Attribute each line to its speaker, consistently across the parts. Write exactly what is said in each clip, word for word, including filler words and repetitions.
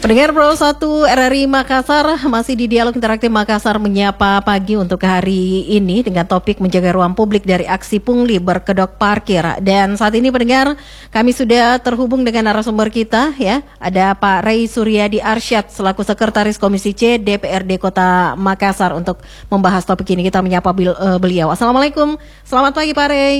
Speaker 1: Pendengar Pro satu R R I Makassar, masih di Dialog Interaktif Makassar menyapa pagi untuk hari ini dengan topik menjaga ruang publik dari aksi pungli berkedok parkir. Dan saat ini pendengar, kami sudah terhubung dengan narasumber kita ya. Ada Pak Ray Suryadi Arsyad selaku Sekretaris Komisi C D P R D Kota Makassar untuk membahas topik ini. Kita menyapa beliau. Assalamualaikum, selamat pagi Pak Ray.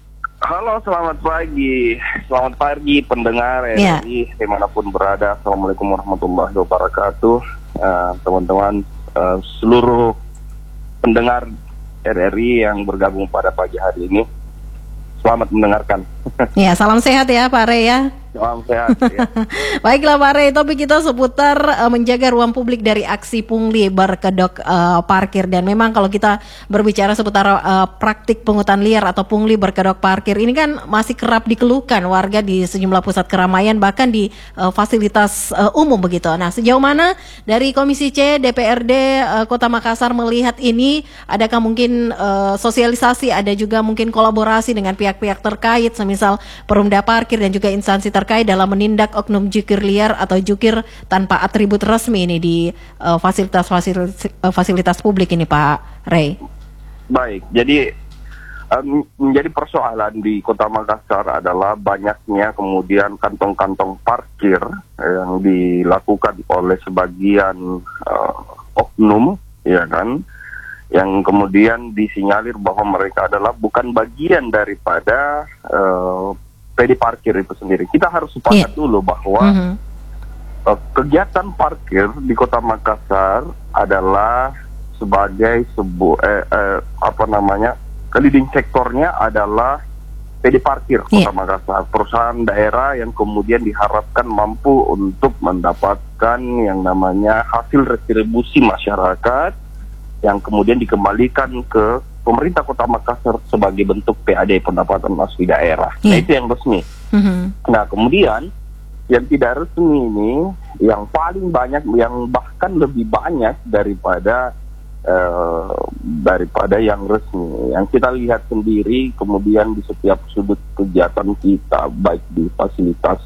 Speaker 2: Halo, selamat pagi. Selamat pagi pendengar R R I ya. Dimanapun berada. Assalamualaikum warahmatullahi wabarakatuh. uh, Teman-teman, uh, seluruh pendengar R R I yang bergabung pada pagi hari ini, selamat mendengarkan.
Speaker 1: Ya, salam sehat ya Pak Ray ya.
Speaker 2: Salam sehat ya.
Speaker 1: Baiklah Pak Ray, topik kita seputar uh, menjaga ruang publik dari aksi pungli berkedok uh, parkir. Dan memang kalau kita berbicara seputar uh, praktik pungutan liar atau pungli berkedok parkir, ini kan masih kerap dikeluhkan warga di sejumlah pusat keramaian, bahkan di uh, fasilitas uh, umum begitu. Nah, sejauh mana dari Komisi C D P R D uh, Kota Makassar melihat ini? Adakah mungkin uh, sosialisasi, ada juga mungkin kolaborasi dengan pihak-pihak terkait, semisal Perumda Parkir dan juga instansi terkait dalam menindak oknum jukir liar atau jukir tanpa atribut resmi ini di uh, fasilitas, fasilitas uh, fasilitas publik ini Pak Ray?
Speaker 2: Baik, jadi um, menjadi persoalan di Kota Makassar adalah banyaknya kemudian kantong-kantong parkir yang dilakukan oleh sebagian uh, oknum, ya kan, yang kemudian disinyalir bahwa mereka adalah bukan bagian daripada uh, P D parkir itu sendiri. Kita harus sepakat yeah. dulu bahwa mm-hmm. uh, kegiatan parkir di Kota Makassar adalah sebagai sebuah eh, eh, apa namanya leading sektornya adalah P D parkir Kota yeah. Makassar, perusahaan daerah yang kemudian diharapkan mampu untuk mendapatkan yang namanya hasil retribusi masyarakat yang kemudian dikembalikan ke pemerintah Kota Makassar sebagai bentuk P A D, pendapatan asli daerah. Yeah. Nah, itu yang resmi. Mm-hmm. Nah, kemudian yang tidak resmi ini, yang paling banyak, yang bahkan lebih banyak daripada uh, daripada yang resmi. Yang kita lihat sendiri, kemudian di setiap sudut kegiatan kita, baik di fasilitas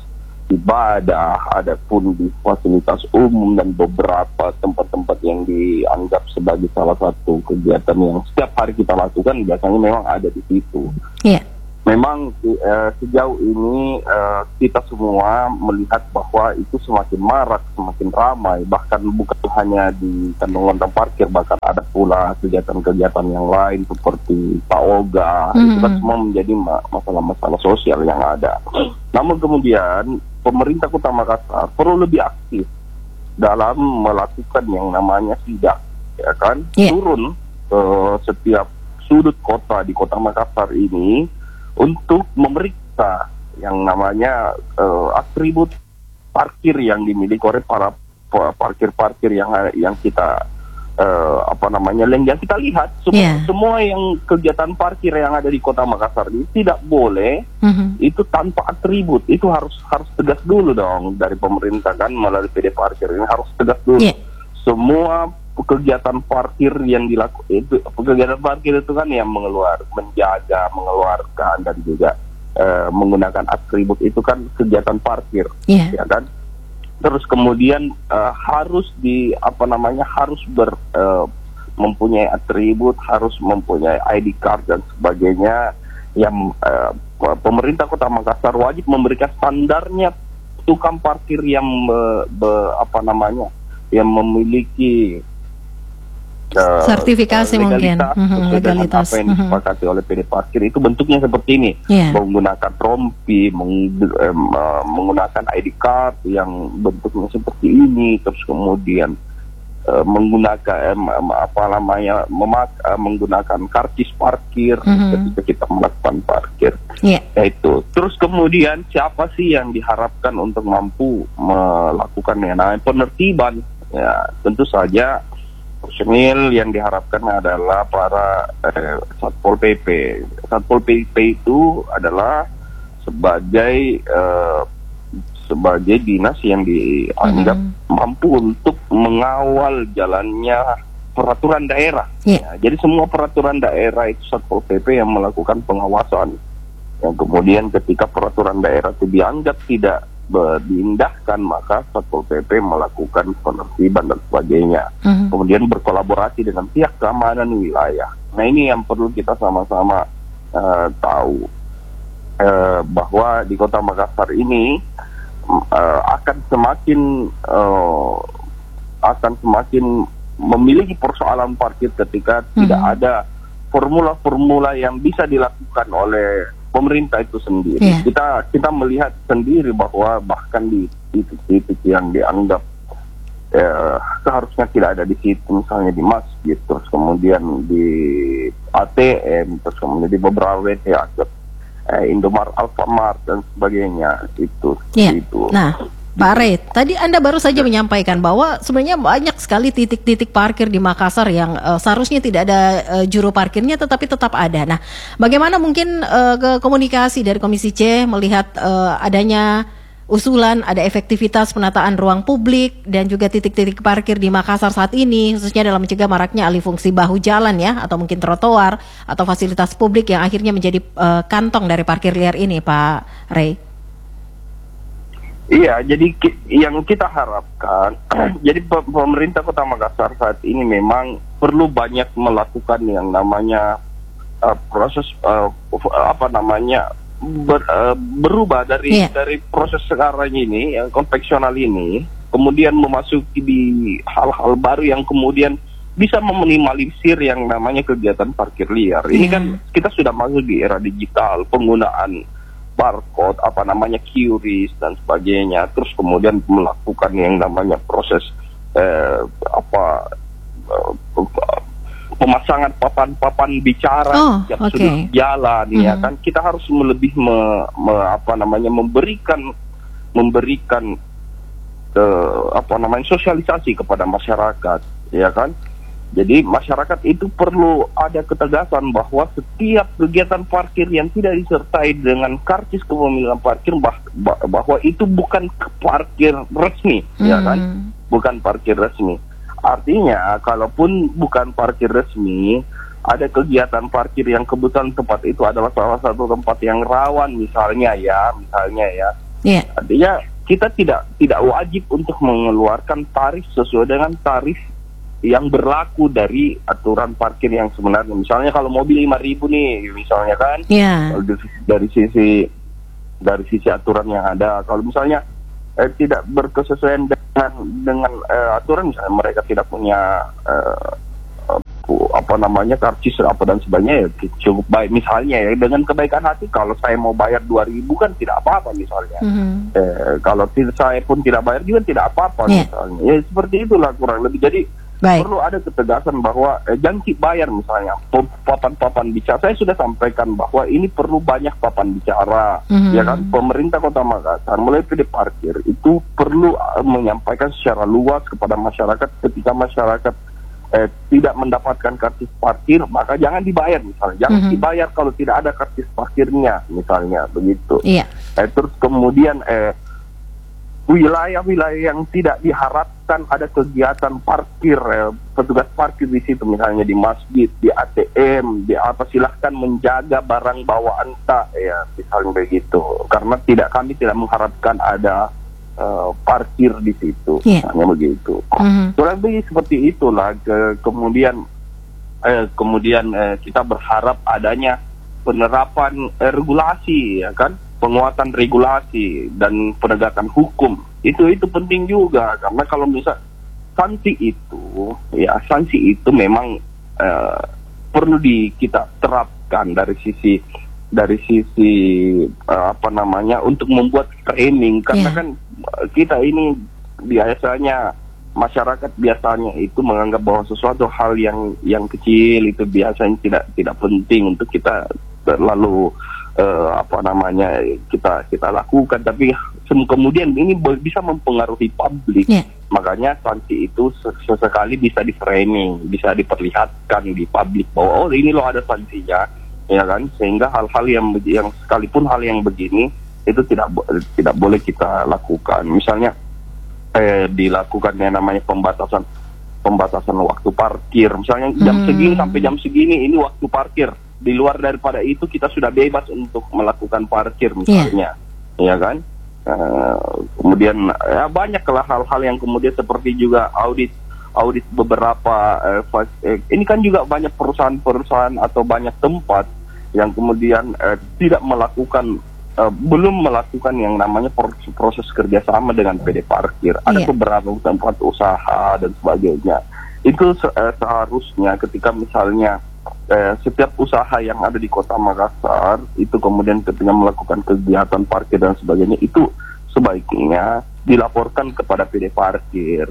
Speaker 2: ibadah, adapun di fasilitas umum dan beberapa tempat-tempat yang dianggap sebagai salah satu kegiatan yang setiap hari kita lakukan, biasanya memang ada di situ. Yeah. Memang uh, sejauh ini uh, kita semua melihat bahwa itu semakin marak, semakin ramai, bahkan bukan hanya di kantong-kantong parkir, bahkan ada pula kegiatan-kegiatan yang lain seperti paoga. Mm-hmm. Itu kan semua menjadi ma- masalah-masalah sosial yang ada. Namun kemudian pemerintah Kota Makassar perlu lebih aktif dalam melakukan yang namanya sidak, ya kan, yeah. turun ke setiap sudut kota di Kota Makassar ini untuk memeriksa yang namanya uh, atribut parkir yang dimiliki oleh para parkir-parkir yang yang kita uh, apa namanya yang kita lihat semua, yeah. semua yang kegiatan parkir yang ada di Kota Makassar ini tidak boleh mm-hmm. itu tanpa atribut. Itu harus harus tegas dulu dong dari pemerintah kan, melalui P D parkir ini harus tegas dulu. Yeah. Semua kegiatan parkir yang dilakukan itu, kegiatan parkir itu kan yang mengeluar, menjaga, mengeluarkan dan juga uh, menggunakan atribut itu kan kegiatan parkir, yeah. ya kan. Terus kemudian uh, harus di apa namanya harus ber uh, mempunyai atribut, harus mempunyai I D card dan sebagainya. Yang uh, pemerintah Kota Makassar wajib memberikan standarnya tukang parkir yang be, be, apa namanya yang memiliki Uh,
Speaker 1: sertifikasi
Speaker 2: uh, legalitas,
Speaker 1: mungkin mm-hmm, legalitas
Speaker 2: apa yang disepakati mm-hmm. oleh P D parkir itu bentuknya seperti ini, yeah. menggunakan rompi, meng, um, uh, menggunakan I D card yang bentuknya seperti ini, terus kemudian uh, menggunakan um, apa namanya memak, uh, menggunakan karcis parkir mm-hmm. ketika kita melakukan parkir, yeah. itu. Terus kemudian siapa sih yang diharapkan untuk mampu melakukan yang namanya penertiban? Ya, tentu saja personil yang diharapkan adalah para eh, Satpol P P. Satpol P P itu adalah sebagai eh, sebagai dinas yang dianggap mm-hmm. mampu untuk mengawal jalannya peraturan daerah. Yeah. Ya, jadi semua peraturan daerah itu Satpol P P yang melakukan pengawasan. Yang kemudian ketika peraturan daerah itu dianggap tidak ber- diindahkan, maka Satpol P P melakukan penertiban dan sebagainya.
Speaker 1: Mhm.
Speaker 2: Kemudian berkolaborasi dengan pihak keamanan wilayah. Nah, ini yang perlu kita sama-sama uh, tahu, uh, bahwa di Kota Makassar ini uh, akan semakin uh, akan semakin memiliki persoalan parkir ketika mm-hmm. tidak ada formula-formula yang bisa dilakukan oleh pemerintah itu sendiri. Yeah. Kita kita melihat sendiri bahwa bahkan di titik-titik yang dianggap eh, seharusnya tidak ada di situ, misalnya di masjid, terus kemudian di A T M, terus kemudian di beberapa W T A, eh, Indomaret, Alfamart dan sebagainya itu.
Speaker 1: Yeah.
Speaker 2: itu.
Speaker 1: Nah, Pak Ray, tadi Anda baru saja menyampaikan bahwa sebenarnya banyak sekali titik-titik parkir di Makassar yang uh, seharusnya tidak ada uh, juru parkirnya tetapi tetap ada. Nah, bagaimana mungkin uh, ke komunikasi dari Komisi C melihat uh, adanya usulan ada efektivitas penataan ruang publik dan juga titik-titik parkir di Makassar saat ini, khususnya dalam mencegah maraknya alih fungsi bahu jalan ya, atau mungkin trotoar atau fasilitas publik yang akhirnya menjadi uh, kantong dari parkir liar ini, Pak Ray?
Speaker 2: Iya, jadi ki- yang kita harapkan, jadi pe- pemerintah Kota Makassar saat ini memang perlu banyak melakukan yang namanya uh, proses uh, apa namanya ber, uh, berubah dari yeah. dari proses sekarang ini, yang konvensional ini, kemudian memasuki di hal-hal baru yang kemudian bisa meminimalisir yang namanya kegiatan parkir liar. Ini yeah. kan kita sudah masuk di era digital, penggunaan barcode, apa namanya Q R I S dan sebagainya, terus kemudian melakukan yang namanya proses eh, apa eh, pemasangan papan-papan bicara
Speaker 1: oh,
Speaker 2: yang
Speaker 1: okay.
Speaker 2: sudut jalan, mm-hmm. ya kan, kita harus lebih me, me, apa namanya memberikan memberikan eh, apa namanya sosialisasi kepada masyarakat, ya kan. Jadi masyarakat itu perlu ada ketegasan bahwa setiap kegiatan parkir yang tidak disertai dengan karcis kepemilikan parkir bah, bah, bahwa itu bukan parkir resmi, hmm. ya kan? Bukan parkir resmi. Artinya, kalaupun bukan parkir resmi, ada kegiatan parkir yang kebetulan tempat itu adalah salah satu tempat yang rawan, misalnya ya, misalnya ya. Yeah. Artinya kita tidak tidak wajib untuk mengeluarkan tarif sesuai dengan tarif yang berlaku dari aturan parkir yang sebenarnya. Misalnya kalau mobil lima ribu nih, misalnya kan, yeah. dari sisi dari sisi aturan yang ada. Kalau misalnya eh, tidak berkesesuaian dengan dengan eh, aturan, misalnya mereka tidak punya eh, apa namanya karcis apa dan sebagainya, ya cukup baik. Misalnya ya dengan kebaikan hati, kalau saya mau bayar dua ribu kan tidak apa-apa misalnya. Mm-hmm. Eh, kalau tidak, saya pun tidak bayar juga tidak apa-apa yeah. misalnya. Ya seperti itulah kurang lebih. Jadi baik. Perlu ada ketegasan bahwa eh, jangan bayar misalnya papan-papan bicara. Saya sudah sampaikan bahwa ini perlu banyak papan bicara, mm-hmm. ya kan. Pemerintah Kota Makassar mulai P D Parkir itu perlu uh, menyampaikan secara luas kepada masyarakat ketika masyarakat eh, tidak mendapatkan karcis parkir, maka jangan dibayar misalnya. Jangan mm-hmm. dibayar kalau tidak ada karcis parkirnya misalnya begitu. Iya. Eh, terus kemudian eh, wilayah-wilayah yang tidak diharapkan ada kegiatan parkir, eh, petugas parkir di situ, misalnya di masjid, di A T M, di apa, silahkan menjaga barang bawaan tak, ya misalnya begitu. Karena tidak kami tidak mengharapkan ada uh, parkir di situ, yeah. hanya begitu. Mm-hmm. Kurang lebih seperti itulah. Ke, kemudian, eh, kemudian eh, kita berharap adanya penerapan eh, regulasi, ya kan. Penguatan regulasi dan penegakan hukum itu itu penting juga, karena kalau misal sanksi itu ya sanksi itu memang uh, perlu di kita terapkan dari sisi dari sisi uh, apa namanya untuk membuat training, karena yeah. kan kita ini biasanya masyarakat biasanya itu menganggap bahwa sesuatu hal yang yang kecil itu biasanya tidak tidak penting untuk kita terlalu Uh, apa namanya kita kita lakukan, tapi kemudian ini bisa mempengaruhi publik, yeah. makanya sanksi itu sesekali bisa di framing, bisa diperlihatkan di publik bahwa oh ini loh ada sanksinya, ya kan, sehingga hal-hal yang yang sekalipun hal yang begini itu tidak tidak boleh kita lakukan. Misalnya eh, dilakukan yang namanya pembatasan pembatasan waktu parkir, misalnya jam hmm. segini sampai jam segini ini waktu parkir. Di luar daripada itu kita sudah bebas untuk melakukan parkir misalnya, yeah. ya kan? Uh, kemudian ya banyaklah hal-hal yang kemudian seperti juga audit audit beberapa uh, fas- eh, ini kan juga banyak perusahaan-perusahaan atau banyak tempat yang kemudian uh, tidak melakukan uh, belum melakukan yang namanya proses, proses kerjasama dengan P D Parkir. Ada
Speaker 1: Iya.
Speaker 2: beberapa tempat usaha dan sebagainya. Itu se- uh, seharusnya ketika misalnya Eh, setiap usaha yang ada di Kota Makassar itu kemudian ketika melakukan kegiatan parkir dan sebagainya itu sebaiknya dilaporkan kepada P D Parkir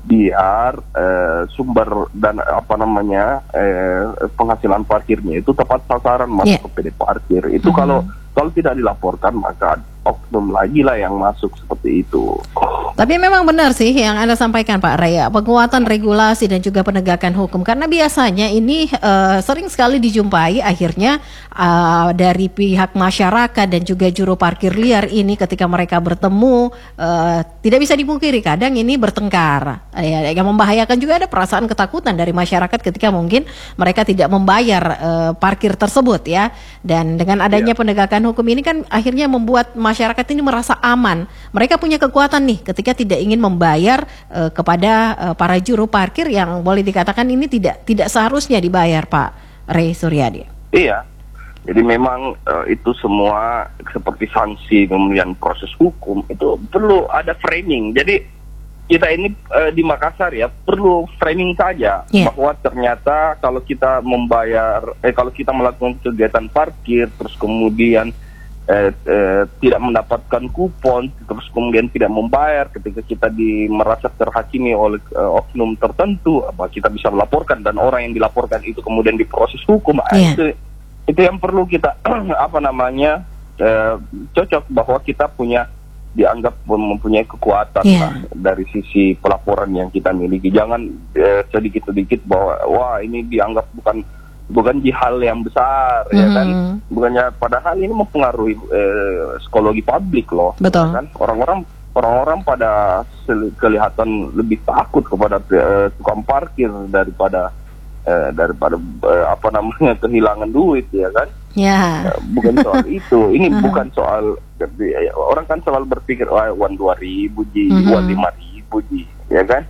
Speaker 2: biar eh, sumber dan apa namanya eh, penghasilan parkirnya itu tepat sasaran masuk
Speaker 1: Yeah.
Speaker 2: ke P D Parkir. Itu
Speaker 1: Mhm.
Speaker 2: kalau kalau tidak dilaporkan maka oknum lagi lah yang masuk seperti itu.
Speaker 1: Tapi memang benar sih yang Anda sampaikan Pak Raya, penguatan regulasi dan juga penegakan hukum. Karena biasanya ini uh, sering sekali dijumpai akhirnya uh, dari pihak masyarakat dan juga juru parkir liar ini ketika mereka bertemu, uh, tidak bisa dipungkiri kadang ini bertengkar. Uh, yang membahayakan juga ada perasaan ketakutan dari masyarakat ketika mungkin mereka tidak membayar uh, parkir tersebut ya. Dan dengan adanya
Speaker 2: Ya.
Speaker 1: penegakan hukum ini kan akhirnya membuat masyarakat ini merasa aman. Mereka punya kekuatan nih ketika tidak ingin membayar uh, kepada uh, para juru parkir yang boleh dikatakan ini tidak tidak seharusnya dibayar, Pak Ray Suryadi.
Speaker 2: Iya, jadi memang uh, itu semua seperti sanksi kemudian proses hukum itu perlu ada framing. Jadi kita ini uh, di Makassar ya perlu framing saja
Speaker 1: Yeah.
Speaker 2: bahwa ternyata kalau kita membayar, eh kalau kita melakukan kegiatan parkir terus kemudian Eh, eh, tidak mendapatkan kupon, terus kemudian tidak membayar ketika kita di, merasa terhakimi oleh eh, oknum tertentu, apa kita bisa melaporkan dan orang yang dilaporkan itu kemudian diproses hukum. Ah,
Speaker 1: Yeah.
Speaker 2: itu itu yang perlu kita apa namanya eh, cocok bahwa kita punya dianggap mempunyai kekuatan
Speaker 1: Yeah.
Speaker 2: lah dari sisi pelaporan yang kita miliki. Jangan eh, sedikit-sedikit bahwa wah ini dianggap bukan bukan hal yang besar ya kan,
Speaker 1: Mhm.
Speaker 2: bukannya padahal ini mempengaruhi eh, psikologi publik loh.
Speaker 1: Betul.
Speaker 2: Ya kan orang-orang orang-orang pada sel- kelihatan lebih takut kepada eh, tukang parkir daripada eh, daripada eh, apa namanya kehilangan duit ya kan.
Speaker 1: Ya.
Speaker 2: Eh, bukan soal itu, ini
Speaker 1: Mhm.
Speaker 2: bukan soal eh, orang kan selalu berpikir wah uang dua ribu ji,
Speaker 1: Mhm.
Speaker 2: uang lima ribu ji, ya kan.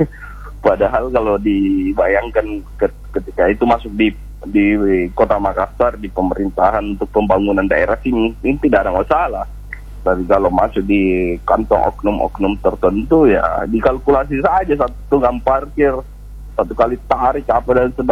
Speaker 2: Padahal kalau dibayangkan ketika itu masuk di di Kota Makassar di pemerintahan untuk pembangunan daerah sih ini tidak ada masalah. Tapi kalau masuk di kantong oknum-oknum tertentu ya dikalkulasi saja satu tukang parkir satu kali tarik apa dan sebagainya.